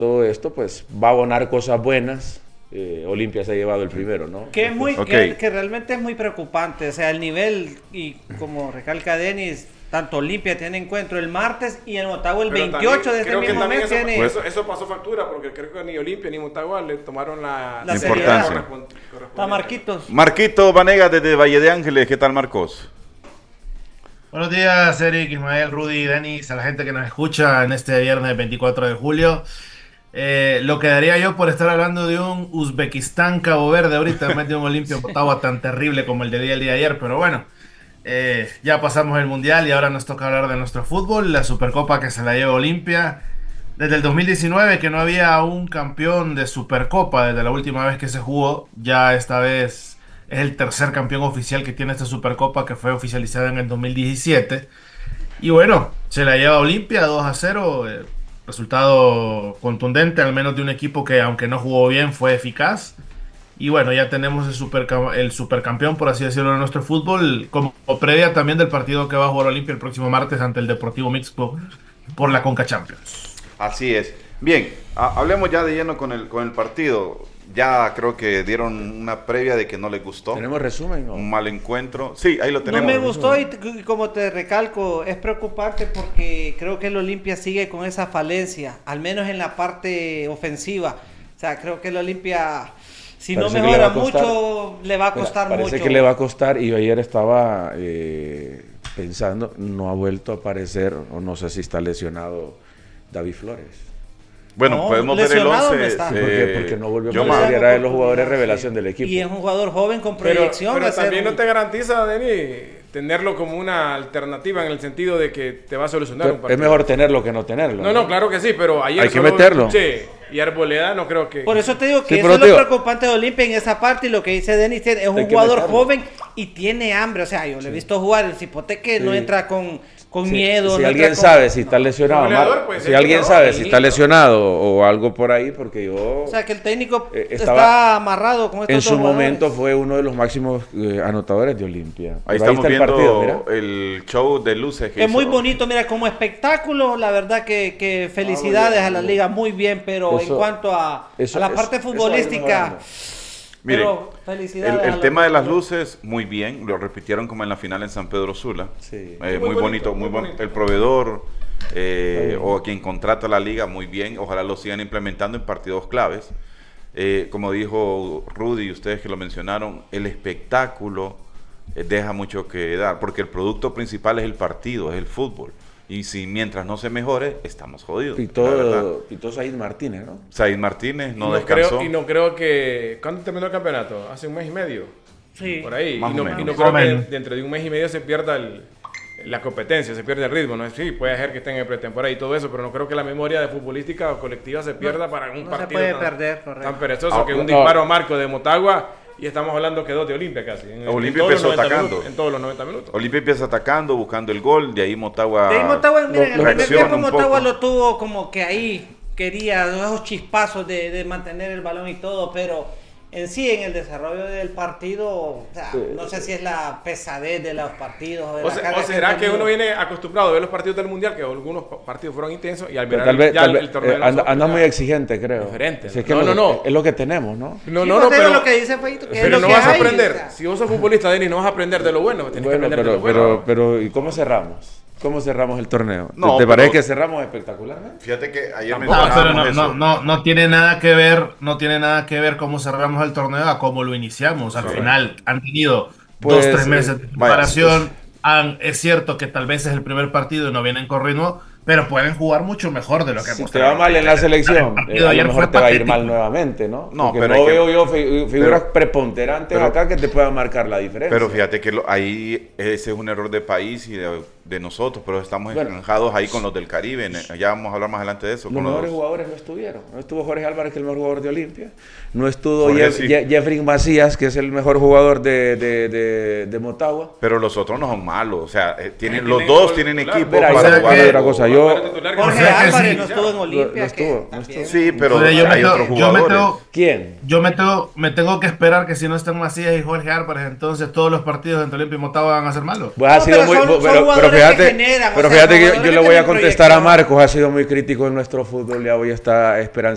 todo esto, pues va a abonar cosas buenas. Olimpia se ha llevado el primero, ¿no? Que es muy, Okay. que realmente es muy preocupante, o sea, el nivel, y como recalca Denis, tanto Olimpia tiene encuentro el martes y en Motagua el Pero 28 de este creo que mismo mes también tiene... eso pasó factura, porque creo que ni Olimpia ni Motagua le tomaron la importancia. Está Marquitos. Marquito Vanegas desde Valle de Ángeles. ¿Qué tal, Marcos? Buenos días, Eric, Ismael, Rudy, Denis, a la gente que nos escucha en este viernes 24 de julio. Lo que daría yo por estar hablando de un Uzbekistán Cabo Verde ahorita en vez de un Olimpia Motagua tan terrible como el día de ayer, pero bueno, ya pasamos el Mundial y ahora nos toca hablar de nuestro fútbol, la Supercopa que se la lleva Olimpia. Desde el 2019 que no había un campeón de Supercopa, desde la última vez que se jugó, ya esta vez es el tercer campeón oficial que tiene esta Supercopa, que fue oficializada en el 2017. Y bueno, se la lleva Olimpia 2-0. Resultado contundente, al menos de un equipo que, aunque no jugó bien, fue eficaz. Y bueno, ya tenemos el supercampeón, por así decirlo, de nuestro fútbol, como previa también del partido que va a jugar Olimpia el próximo martes ante el Deportivo Mixco por la Conca Champions. Así es. Bien, hablemos ya de lleno con el partido. Ya creo que dieron una previa de que no les gustó. ¿Tenemos resumen, no? Un mal encuentro. Sí, ahí lo tenemos. No me gustó y como te recalco, es preocupante porque creo que el Olimpia sigue con esa falencia, al menos en la parte ofensiva. O sea, creo que el Olimpia, si no mejora mucho, le va a costar mucho. Parece que le va a costar, y yo ayer estaba pensando, no ha vuelto a aparecer, o no sé si está lesionado David Flores. Bueno, No, podemos ver el lesionado 11. no está. Porque no volvió a Yoma. aparecer, era de los jugadores revelación del equipo. Y es un jugador joven con proyección. Pero va a ser también un- no te garantiza, Denis, tenerlo como una alternativa en el sentido de que te va a solucionar un partido. Es mejor tenerlo que no tenerlo. No, claro que sí, pero ayer Hay que solo meterlo. escuché, y Arboleda no creo que... Por eso te digo que Sí, eso pero es lo digo- preocupante de Olimpia en esa parte, y lo que dice Denis, es un Hay que jugador meterlo. joven y tiene hambre. O sea, yo le he visto jugar, el Cipote que no Sí. entra con Si- miedo. Si no alguien entra con- sabe si está lesionado, Como goleador, pues, si es alguien goleador, sabe si está lesionado o algo por ahí, porque yo O sea, que el técnico estaba- está amarrado con estos en dos su jugadores. momento fue uno de los máximos anotadores de Olimpia. Ahí Pero estamos está el viendo partido, mira. el show de luces que Es muy hizo. bonito, mira, como espectáculo, la verdad que felicidades a la liga, muy bien, pero Eso- en cuanto a la parte eso futbolística, Miren, pero felicidades. el a tema de las los- luces, muy bien. Lo repitieron como en la final en San Pedro Sula. Sí. Muy bonito, muy bonito. El proveedor bien. o quien contrata la liga, muy bien. Ojalá lo sigan implementando en partidos claves. Como dijo Rudy y ustedes que lo mencionaron, el espectáculo deja mucho que dar, porque el producto principal es el partido, es el fútbol. Y si mientras no se mejore, estamos jodidos. la verdad. Pitó Said Martínez, ¿no? Said Martínez no Y descansó. no creo que... ¿Cuándo terminó el campeonato? ¿Hace un mes y medio? Sí. Por ahí. Más Y no o menos. creo Más o que menos. dentro de un mes y medio se pierda la competencia, se pierde el ritmo. ¿No? Sí, puede ser que estén en pretemporada y todo eso, pero no creo que la memoria de futbolística o colectiva se pierda para un no se partido puede tan, perder, correcto. tan perezoso que un no. disparo a Marco de Motagua, y estamos hablando que 2 de Olimpia casi. Olimpia todos los empezó 90 atacando. minutos, en todos los 90 minutos. Olimpia empieza atacando, buscando el gol, de ahí Motagua... De ahí Motagua, miren, el primer reacciona tiempo un Motagua poco. lo tuvo como que ahí, quería esos chispazos de mantener el balón y todo, pero en sí, en el desarrollo del partido, o sea, no sé si es la pesadez de los partidos o de la carga O será han que tenido. uno viene acostumbrado a ver los partidos del Mundial, que algunos partidos fueron intensos, y al Pero mirar tal vez, ya tal el vez, torneo de anda nosotros, muy ya- exigente, creo. Diferente. Si es que No. es lo que tenemos, ¿no? No, Sí, pues, pero... lo que dice Feito, que es Pero lo no que vas a hay, aprender. o sea. Si vos sos futbolista, Denis, no vas a aprender de lo bueno. Tienes que Bueno, aprender de lo bueno. pero ¿y cómo cerramos? ¿Cómo cerramos el torneo? No, ¿Te pero- parece que cerramos espectacularmente? Fíjate que ayer Tampoco. No, pero mencionábamos eso. no tiene nada que ver, no tiene nada que ver cómo cerramos el torneo a cómo lo iniciamos. Al final han tenido Pues, 2-3 meses de vaya, preparación. Es cierto que tal vez es el primer partido y no vienen con ritmo, pero pueden jugar mucho mejor de lo que Si te mostraron. va mal en la selección, El partido a ayer lo fue mejor te va a ir patético. mal nuevamente, ¿no? No, Porque pero no hay que- veo yo figuras pero- preponderantes pero- acá que te puedan marcar la diferencia. Pero fíjate que ahí ese es un error de país y de nosotros, pero estamos Bueno, enganjados ahí con los del Caribe. Ya vamos a hablar más adelante de eso. Los con los- mejores jugadores no estuvieron. No estuvo Jorge Álvarez, que es el mejor jugador de Olimpia. No estuvo Jorge, sí. Jeffrey Macías, que es el mejor jugador de Motagua. Pero los otros no son malos. O sea, Tienen los dos gol tienen titular. equipo Mira, para ¿sabes jugar. qué? otra cosa, yo... Jorge O sea que Álvarez sí. no estuvo en Olimpia. No estuvo, que no también- Sí, pero Oye, hay otros yo me jugadores. tengo, ¿Quién? me tengo que esperar que si no están Macías y Jorge Álvarez, entonces todos los partidos entre Olimpia y Motagua van a ser malos. Pues ha No, sido pero muy, son pero jugadores que fíjate, generan, o pero sea, fíjate que jugadores yo le que voy a tienen contestar a proyección. Marcos, ha sido muy crítico en nuestro fútbol, ya hoy está esperanzado